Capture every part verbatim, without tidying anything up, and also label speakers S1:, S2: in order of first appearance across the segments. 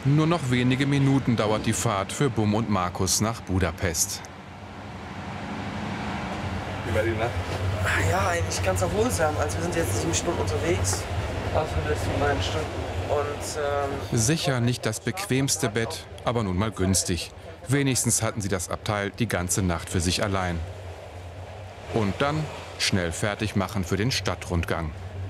S1: Nur noch wenige Minuten dauert die Fahrt für Bum und Markus nach Budapest.
S2: Wie war die Nacht?
S3: Ja, eigentlich ganz erholsam. Also wir sind jetzt sieben Stunden unterwegs, also die letzten beiden Stunden. Und, ähm
S1: Sicher nicht das bequemste Bett, aber nun mal günstig. Wenigstens hatten sie das Abteil die ganze Nacht für sich allein. Und dann schnell fertig machen für den Stadtrundgang.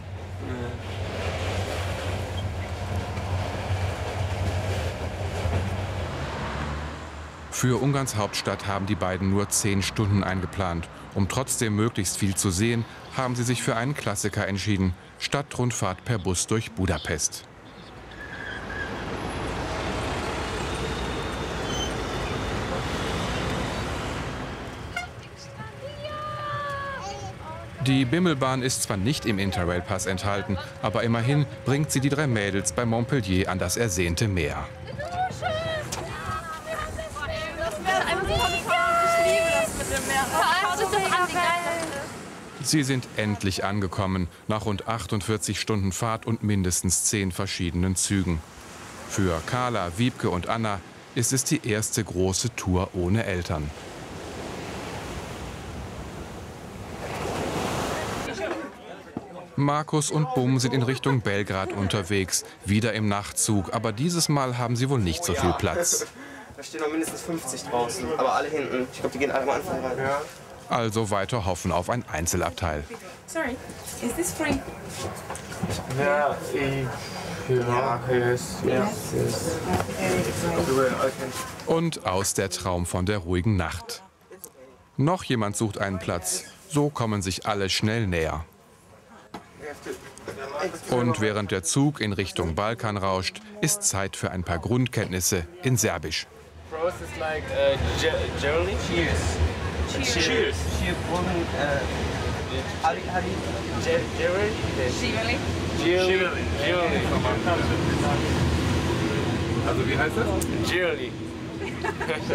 S1: Für Ungarns Hauptstadt haben die beiden nur zehn Stunden eingeplant. Um trotzdem möglichst viel zu sehen, haben sie sich für einen Klassiker entschieden: Stadtrundfahrt per Bus durch Budapest. Die Bimmelbahn ist zwar nicht im Interrail-Pass enthalten, aber immerhin bringt sie die drei Mädels bei Montpellier an das ersehnte Meer. Sie sind endlich angekommen, nach rund achtundvierzig Stunden Fahrt und mindestens zehn verschiedenen Zügen. Für Carla, Wiebke und Anna ist es die erste große Tour ohne Eltern. Markus und Bum sind in Richtung Belgrad unterwegs, wieder im Nachtzug, aber dieses Mal haben sie wohl nicht so viel Platz.
S3: Da stehen noch mindestens fünfzig draußen, aber alle hinten. Ich glaube, die gehen alle am Anfang rein. Ja.
S1: Also weiter hoffen auf ein Einzelabteil.
S4: Sorry, is this free?
S3: Ja, ja, yes, yes, yes.
S1: Und aus der Traum von der ruhigen Nacht. Noch jemand sucht einen Platz. So kommen sich alle schnell näher. Und während der Zug in Richtung Balkan rauscht, ist Zeit für ein paar Grundkenntnisse in Serbisch.
S3: Prost is like uh, Germany. Cheers. Cheers. Cheers.
S2: Also wie heißt das?
S3: Germany.